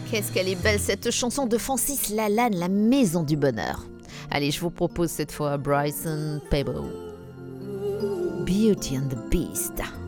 Qu'est-ce qu'elle est belle cette chanson de Francis Lalanne, La Maison du Bonheur. Allez, je vous propose cette fois Bryson Pebble. Beauty and the Beast.